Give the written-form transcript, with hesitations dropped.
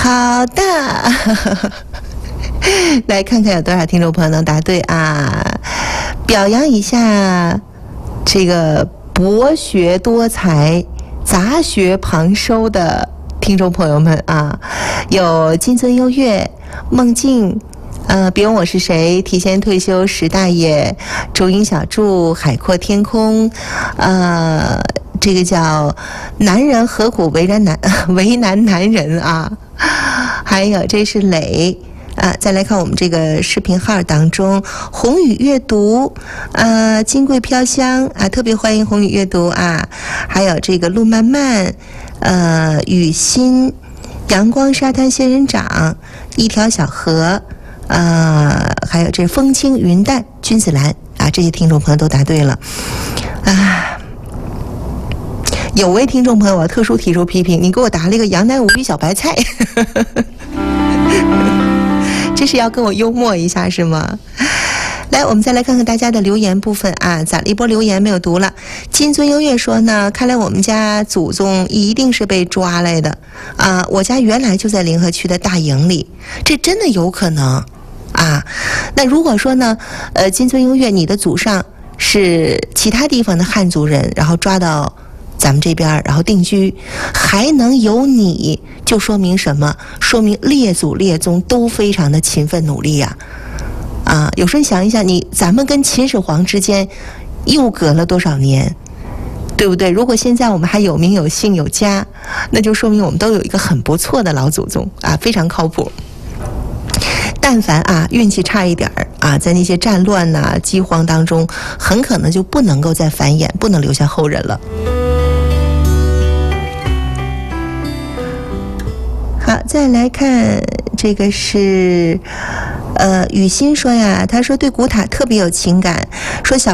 好的，来看看有多少听众朋友能答对啊！表扬一下这个博学多才、杂学旁收的听众朋友们啊，有金樽优越、梦境。别问我是谁，提前退休石大爷，周英小筑，海阔天空，这个叫男人何苦为难男人啊，还有这是磊啊，再来看我们这个视频号当中，宏宇阅读，金桂飘香啊，特别欢迎宏宇阅读啊，还有这个路漫漫，雨欣，阳光沙滩仙人掌，一条小河。还有这风轻云淡君子兰啊，这些听众朋友都答对了啊。有位听众朋友特殊提出批评，你给我答了一个杨乃武与小白菜这是要跟我幽默一下是吗？来，我们再来看看大家的留言部分啊，攒了一波留言没有读了。金樽优越说呢，看来我们家祖宗一定是被抓来的啊！我家原来就在临河区的大营里，这真的有可能啊。那如果说呢，金樽优越你的祖上是其他地方的汉族人，然后抓到咱们这边，然后定居，还能有你，就说明什么？说明列祖列宗都非常的勤奋努力呀。有时候想一想，咱们跟秦始皇之间又隔了多少年，对不对？如果现在我们还有名有姓有家，那就说明我们都有一个很不错的老祖宗啊，非常靠谱。但凡运气差一点在那些战乱饥荒当中，很可能就不能够再繁衍，不能留下后人了。好，再来看这个是雨欣说呀，他说对古塔特别有情感，说小